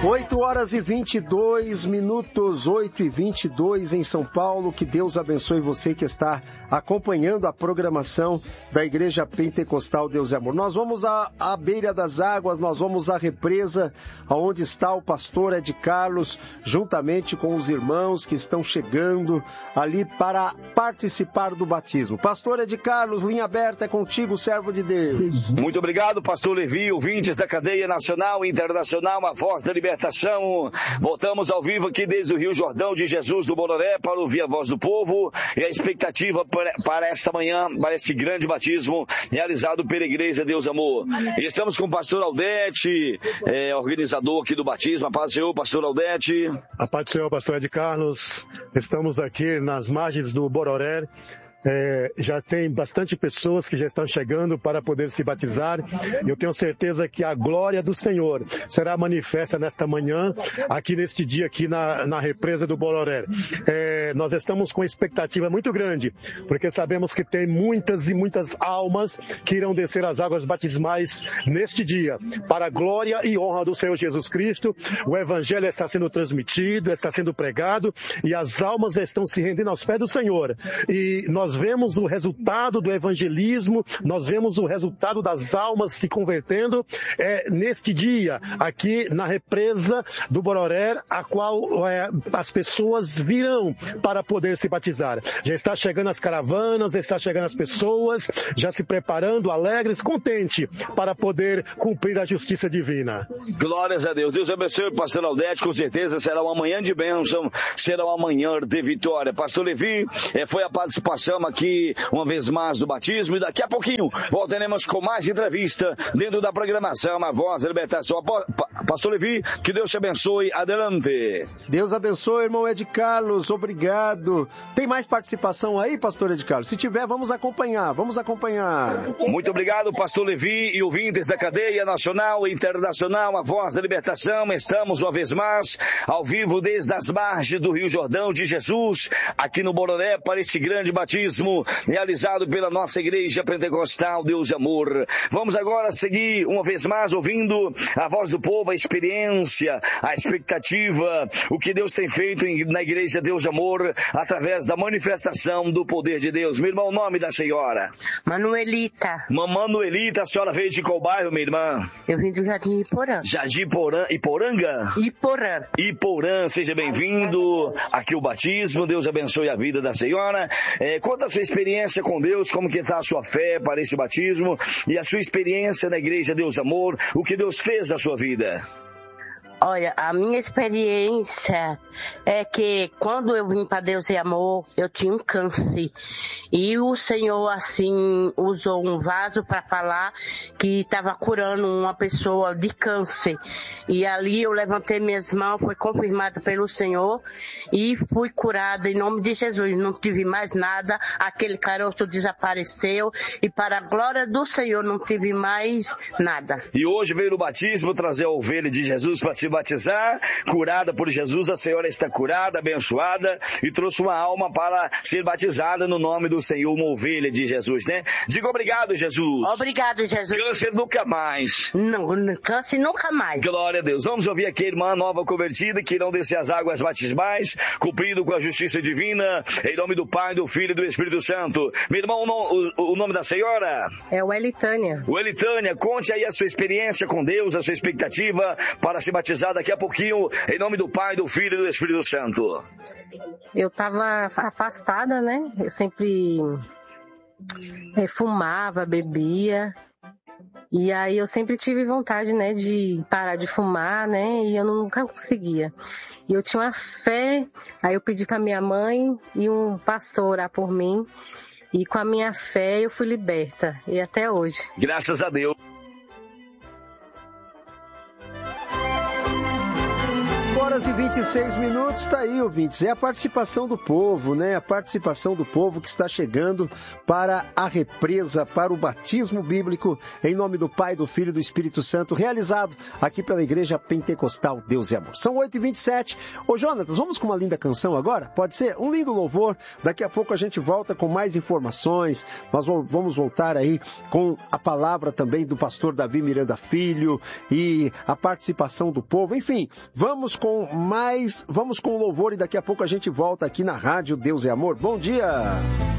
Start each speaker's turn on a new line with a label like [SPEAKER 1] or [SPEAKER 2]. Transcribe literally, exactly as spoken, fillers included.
[SPEAKER 1] oito horas e vinte e dois minutos, oito e vinte e dois em São Paulo. Que Deus abençoe você que está acompanhando a programação da Igreja Pentecostal Deus e Amor. Nós vamos à, à beira das águas, nós vamos à represa, onde está o pastor Ed Carlos, juntamente com os irmãos que estão chegando ali para participar do batismo. Pastor Ed Carlos, linha aberta, é contigo, servo de Deus.
[SPEAKER 2] Muito obrigado, pastor Levi, ouvintes da cadeia nacional e internacional, a voz da libertação. Voltamos ao vivo aqui desde o Rio Jordão de Jesus do Bororé para ouvir a voz do povo e a expectativa para, para esta manhã, para esse grande batismo realizado pela Igreja Deus Amor. E estamos com o pastor Aldete, é, organizador aqui do batismo. A paz do Senhor, pastor Aldete.
[SPEAKER 3] A paz do Senhor, pastor Ed Carlos. Estamos aqui nas margens do Bororé. É, já tem bastante pessoas que já estão chegando para poder se batizar. Eu tenho certeza que a glória do Senhor será manifesta nesta manhã, aqui neste dia, aqui na, na represa do Bororé. É, nós estamos com expectativa muito grande, porque sabemos que tem muitas e muitas almas que irão descer as águas batismais neste dia, para a glória e honra do Senhor Jesus Cristo. O Evangelho está sendo transmitido, está sendo pregado, e as almas estão se rendendo aos pés do Senhor. E nós Nós vemos o resultado do evangelismo, nós vemos o resultado das almas se convertendo é, neste dia, aqui na represa do Bororé, a qual é, as pessoas virão para poder se batizar. Já está chegando as caravanas, já está chegando as pessoas, já se preparando, alegres, contentes, para poder cumprir a justiça divina.
[SPEAKER 2] Glórias a Deus. Deus abençoe o pastor Aldete, com certeza será uma manhã de bênção, será uma manhã de vitória. Pastor Levi, é, foi a participação aqui uma vez mais do batismo, e daqui a pouquinho voltaremos com mais entrevista dentro da programação A Voz da Libertação. Pastor Levi, que Deus te abençoe. Adelante.
[SPEAKER 1] Deus abençoe, irmão Ed Carlos, obrigado. Tem mais participação aí, pastor Ed Carlos? Se tiver, vamos acompanhar, vamos acompanhar.
[SPEAKER 2] Muito obrigado, pastor Levi e ouvintes da cadeia nacional e internacional A Voz da Libertação. Estamos uma vez mais ao vivo desde as margens do Rio Jordão de Jesus, aqui no Bororé, para este grande batismo realizado pela nossa Igreja Pentecostal Deus e Amor. Vamos agora seguir uma vez mais ouvindo a voz do povo, a experiência, a expectativa, o que Deus tem feito na Igreja Deus e Amor através da manifestação do poder de Deus. Meu irmão, o nome da senhora?
[SPEAKER 4] Manuelita.
[SPEAKER 2] Manuelita, a senhora veio de qual bairro, minha irmã?
[SPEAKER 4] Eu vim do Jardim Iporã.
[SPEAKER 2] Jardim Iporã, Iporanga?
[SPEAKER 4] Iporã.
[SPEAKER 2] Iporã, seja bem-vindo aqui o batismo. Deus abençoe a vida da senhora. É, Conta a sua experiência com Deus, como que está a sua fé para esse batismo e a sua experiência na Igreja Deus Amor, o que Deus fez na sua vida.
[SPEAKER 4] Olha, a minha experiência é que quando eu vim para Deus e Amor, eu tinha um câncer. E o Senhor, assim, usou um vaso para falar que estava curando uma pessoa de câncer. E ali eu levantei minhas mãos, foi confirmada pelo Senhor e fui curada em nome de Jesus. Não tive mais nada, aquele caroço desapareceu e para a glória do Senhor não tive mais nada.
[SPEAKER 2] E hoje veio no batismo trazer a ovelha de Jesus para se batizar, curada por Jesus. A senhora está curada, abençoada e trouxe uma alma para ser batizada no nome do Senhor, uma ovelha de Jesus, né? Diga obrigado, Jesus.
[SPEAKER 4] Obrigado, Jesus.
[SPEAKER 2] Câncer nunca mais.
[SPEAKER 4] Não, câncer nunca mais.
[SPEAKER 2] Glória a Deus. Vamos ouvir aqui a irmã nova convertida que irão descer as águas batismais, cumprindo com a justiça divina, em nome do Pai, do Filho e do Espírito Santo. Meu irmão, o, o, o nome da senhora?
[SPEAKER 5] É o Elitânia.
[SPEAKER 2] O Elitânia, conte aí a sua experiência com Deus, a sua expectativa para se batizar daqui a pouquinho, em nome do Pai, do Filho e do Espírito Santo.
[SPEAKER 5] Eu estava afastada, né? Eu sempre é, fumava, bebia. E aí eu sempre tive vontade, né, de parar de fumar, né? E eu nunca conseguia. E eu tinha uma fé, aí eu pedi para minha mãe e um pastor orar por mim. E com a minha fé eu fui liberta. E até hoje.
[SPEAKER 2] Graças a Deus.
[SPEAKER 1] horas e vinte e seis minutos, tá aí, ouvintes. É a participação do povo, né? A participação do povo que está chegando para a represa, para o batismo bíblico, em nome do Pai, do Filho e do Espírito Santo, realizado aqui pela Igreja Pentecostal Deus e Amor. São oito e vinte e sete. Ô, Jonatas, vamos com uma linda canção agora? Pode ser? Um lindo louvor. Daqui a pouco a gente volta com mais informações. Nós vamos voltar aí com a palavra também do pastor Davi Miranda Filho e a participação do povo. Enfim, vamos com mais, vamos com louvor e daqui a pouco a gente volta aqui na Rádio Deus é Amor. Bom dia!